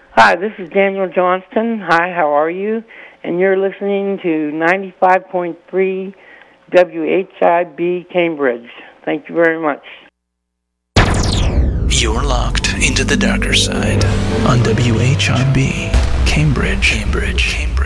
Hi, this is Daniel Johnston. Hi, how are you? And you're listening to 95.3 WHIB Cambridge. Thank you very much. You're locked into the darker side on WHIB Cambridge.